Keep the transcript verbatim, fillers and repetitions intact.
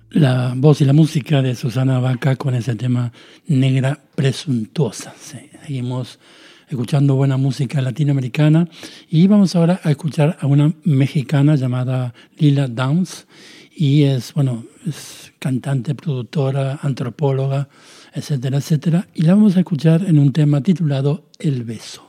La voz y la música de Susana Baca con ese tema Negra Presuntuosa. Sí, seguimos escuchando buena música latinoamericana y vamos ahora a escuchar a una mexicana llamada Lila Downs y es, bueno, es cantante, productora, antropóloga, etcétera, etcétera. Y la vamos a escuchar en un tema titulado El Beso.